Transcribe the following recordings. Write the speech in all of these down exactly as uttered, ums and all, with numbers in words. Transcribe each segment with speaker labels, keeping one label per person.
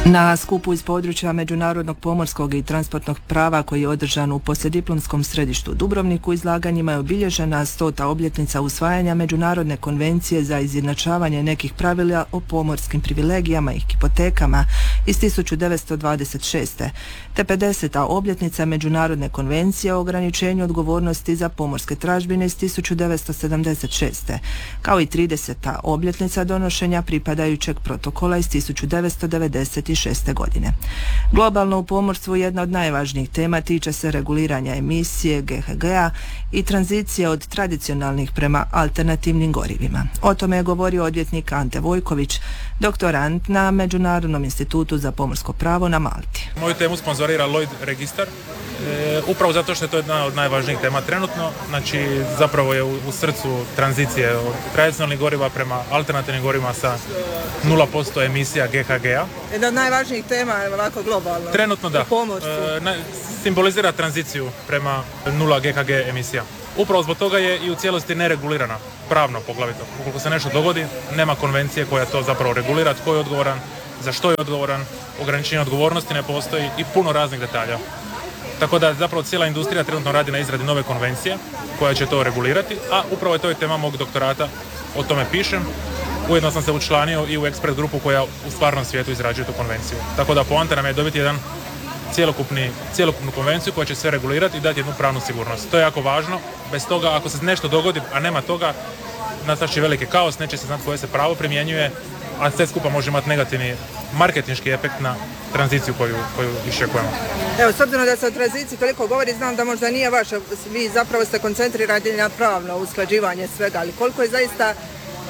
Speaker 1: Na skupu iz područja međunarodnog pomorskog i transportnog prava koji je održan u poslijediplomskom središtu Dubrovniku izlaganjima je obilježena stota obljetnica usvajanja Međunarodne konvencije za izjednačavanje nekih pravila o pomorskim privilegijama i hipotekama iz tisuću devetsto dvadeset šeste. te pedeseta obljetnica Međunarodne konvencije o ograničenju odgovornosti za pomorske tražbine iz tisuću devetsto sedamdeset šeste. kao i trideseta obljetnica donošenja pripadajućeg protokola iz tisuću devetsto devedeset šeste. godine. Globalno u pomorstvu jedna od najvažnijih tema tiče se reguliranja emisije G H G-a i tranzicije od tradicionalnih prema alternativnim gorivima. O tome je govorio odvjetnik Ante Vojković, doktorant na Međunarodnom institutu za pomorsko pravo na Malti.
Speaker 2: Moju temu sponzorira Lloyd Registar, e, upravo zato što je to jedna od najvažnijih tema trenutno. Znači, zapravo je u, u srcu tranzicije od tradicionalnih goriva prema alternativnim gorivima sa nula posto emisija G H G-a.
Speaker 3: Jedna od najvažnijih tema je ovako globalno.
Speaker 2: Trenutno da. E, na, simbolizira tranziciju prema nula G H G emisija. Upravo zbog toga je i u cijelosti neregulirana, pravno poglavito. Ukoliko se nešto dogodi, nema konvencije koja to zapravo regulira, tko je odgovoran, za što je odgovoran, ograničenje odgovornosti ne postoji i puno raznih detalja. Tako da zapravo cijela industrija trenutno radi na izradi nove konvencije koja će to regulirati, a upravo je to i tema mog doktorata, o tome pišem. Ujedno sam se učlanio i u ekspert grupu koja u stvarnom svijetu izrađuje tu konvenciju. Tako da poanta nam je dobiti jedan cjelokupni, cjelokupnu konvenciju koja će sve regulirati i dati jednu pravnu sigurnost. To je jako važno. Bez toga, ako se nešto dogodi, a nema toga, nastat će veliki kaos, neće se znati koje se pravo primjenjuje, a sve skupa može imati negativni marketinški efekt na tranziciju koju, koju iščekujemo.
Speaker 3: Evo, s obzirom da se o tranziciji toliko govori, znam da možda nije vaša, vi zapravo ste koncentrirani na pravno usklađivanje svega, ali koliko je zaista Uh,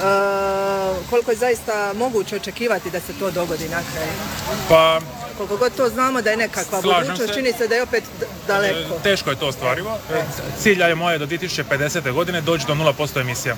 Speaker 3: koliko je zaista moguće očekivati da se to dogodi na kraju?
Speaker 2: Pa,
Speaker 3: koliko god to znamo da je nekakva budućnost, čini se da je opet daleko.
Speaker 2: Teško je to ostvarivo. Cilj je moje do dvije tisuće pedesete. godine doći do nula posto emisija.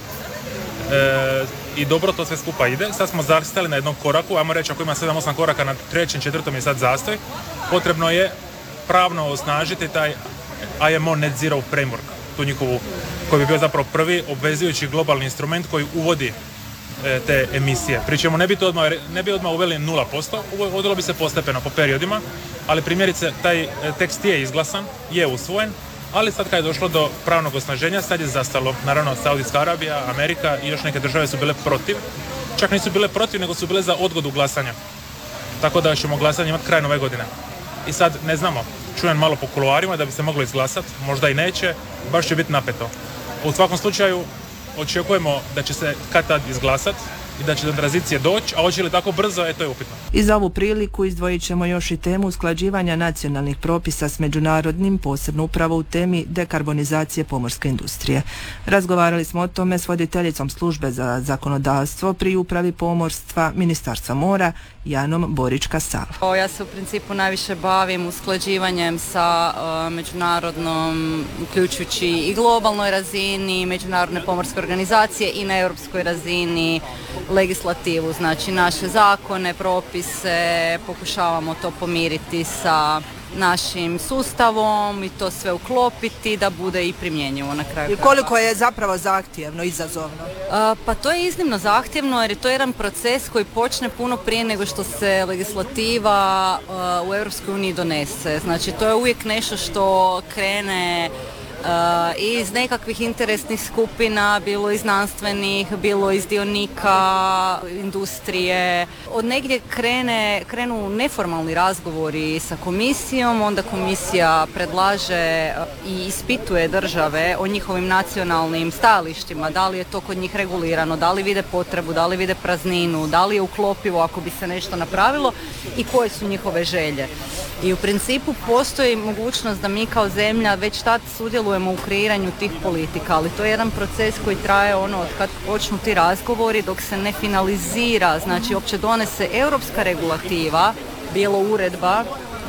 Speaker 2: E, I dobro to sve skupa ide. Sad smo zastali na jednom koraku, ajmo reći ako ima sedam osam koraka, na trećem, četvrtom je sad zastoj. Potrebno je pravno osnažiti taj I M O Net Zero Framework, tu njihovu, koji bi bio zapravo prvi obvezujući globalni instrument koji uvodi e, te emisije. Pričemu ne bi to odmah, ne bi odmah uveli nula posto, uvodilo bi se postepeno po periodima, ali primjerice taj e, tekst je izglasan, je usvojen, ali sad kad je došlo do pravnog osnaženja, sad je zastalo. Naravno, Saudijska Arabija, Amerika i još neke države su bile protiv. Čak nisu bile protiv, nego su bile za odgodu glasanja. Tako da ćemo glasanje imati kraj nove godine. I sad ne znamo, čujem malo po kuloarima da bi se moglo izglasati, možda i neće, baš će biti napeto. U svakom slučaju očekujemo da će se kad tad izglasati i da će do tranzicije doći, a hoće li tako brzo, e, to je upitno.
Speaker 1: I za ovu priliku izdvojit ćemo još i temu usklađivanja nacionalnih propisa s međunarodnim, posebno upravo u temi dekarbonizacije pomorske industrije. Razgovarali smo o tome s voditeljicom službe za zakonodavstvo pri upravi pomorstva Ministarstva mora, Janom Borička-Sal.
Speaker 4: Ja se u principu najviše bavim usklađivanjem sa uh, međunarodnom, uključujući i globalnoj razini, međunarodne pomorske organizacije i na europskoj razini legislativu, znači naše zakone, propise, pokušavamo to pomiriti sa našim sustavom i to sve uklopiti da bude i primjenjivo na kraju.
Speaker 3: I koliko je zapravo zahtjevno, izazovno?
Speaker 4: Uh, pa to je iznimno zahtjevno jer je to jedan proces koji počne puno prije nego što se legislativa uh, u Europskoj uniji donese. Znači to je uvijek nešto što krene Uh, iz nekakvih interesnih skupina, bilo iz znanstvenih, bilo iz dionika industrije. Od negdje krene, krenu neformalni razgovori sa komisijom, onda komisija predlaže i ispituje države o njihovim nacionalnim stajalištima, da li je to kod njih regulirano, da li vide potrebu, da li vide prazninu, da li je uklopivo ako bi se nešto napravilo i koje su njihove želje. I u principu postoji mogućnost da mi kao zemlja već tad sudjelujemo u kreiranju tih politika, ali to je jedan proces koji traje ono od kad počnu ti razgovori dok se ne finalizira, znači uopće donese europska regulativa, bilo uredba,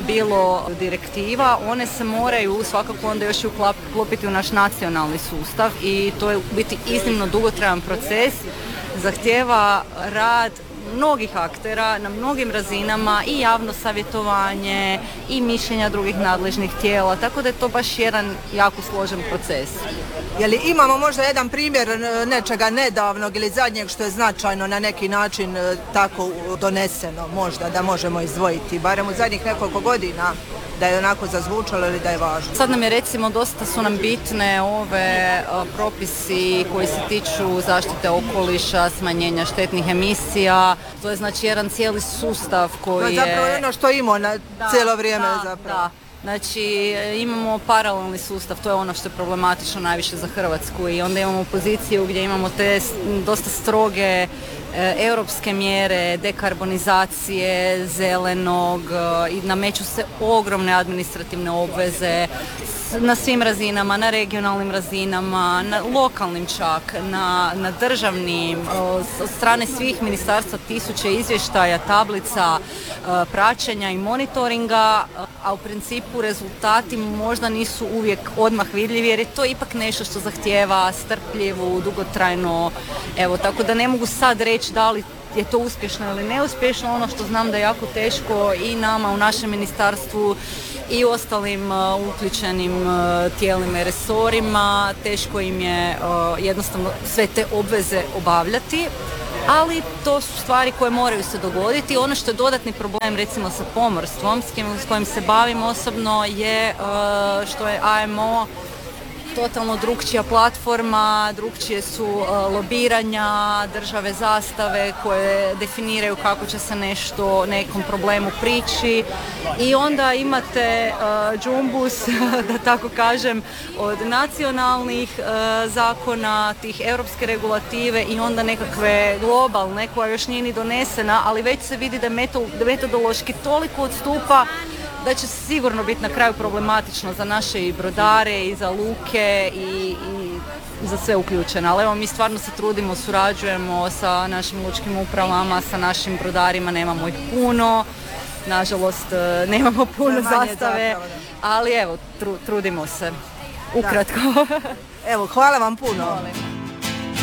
Speaker 4: bilo direktiva, one se moraju svakako onda još i uklopiti u naš nacionalni sustav i to je biti iznimno dugotrajan proces, zahtijeva rad mnogih aktera na mnogim razinama i javno savjetovanje i mišljenja drugih nadležnih tijela, tako da je to baš jedan jako složen proces.
Speaker 3: Je li imamo možda jedan primjer e, nečega nedavnog ili zadnjeg što je značajno na neki način e, tako doneseno možda da možemo izdvojiti, barem u zadnjih nekoliko godina, da je onako zazvučalo ili da je važno?
Speaker 4: Sad nam je recimo dosta su nam bitne ove a, propisi koji se tiču zaštite okoliša, smanjenja štetnih emisija. To je znači jedan cijeli sustav koji
Speaker 3: To je zapravo ono što imamo na
Speaker 4: Da,
Speaker 3: cijelo vrijeme
Speaker 4: da,
Speaker 3: zapravo.
Speaker 4: Da. Znači imamo paralelni sustav, to je ono što je problematično najviše za Hrvatsku i onda imamo poziciju gdje imamo te s- dosta stroge e, europske mjere, dekarbonizacije, zelenog e, i nameću se ogromne administrativne obveze s- na svim razinama, na regionalnim razinama, na lokalnim čak, na, na državnim, o, s- od strane svih ministarstva tisuće izvještaja, tablica, e, praćenja i monitoringa, a u principu rezultati možda nisu uvijek odmah vidljivi jer je to ipak nešto što zahtijeva strpljivu, dugotrajno, evo, tako da ne mogu sad reći da li je to uspješno ili neuspješno. Ono što znam da je jako teško i nama u našem ministarstvu i ostalim uh, uključenim uh, tijelima i resorima, teško im je uh, jednostavno sve te obveze obavljati, ali to su stvari koje moraju se dogoditi. Ono što je dodatni problem recimo sa pomorstvom s, kim, s kojim se bavim osobno je uh, što je A M O totalno drukčija platforma, drukčije su uh, lobiranja, države zastave koje definiraju kako će se nešto, nekom problemu prići i onda imate uh, džumbus, da tako kažem, od nacionalnih uh, zakona, tih europske regulative i onda nekakve globalne koja još nije ni donesena, ali već se vidi da je meto- da metodološki toliko odstupa da će sigurno biti na kraju problematično za naše i brodare i za luke i, i za sve uključeno. Ali evo, mi stvarno se trudimo, surađujemo sa našim lučkim upravama, sa našim brodarima, nemamo ih puno, nažalost e, nemamo puno
Speaker 3: Sve manje
Speaker 4: zastave,
Speaker 3: zapravo, da.
Speaker 4: ali evo, tru- trudimo se. Ukratko.
Speaker 3: Evo, hvala vam puno.